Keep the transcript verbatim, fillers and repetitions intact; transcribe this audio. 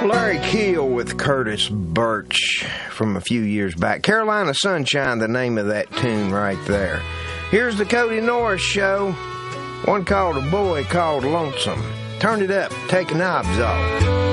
Larry Keel with Curtis Birch from a few years back. Carolina Sunshine, the name of that tune right there. Here's the Cody Norris Show. One called A Boy Called Lonesome. Turn it up, take knobs off.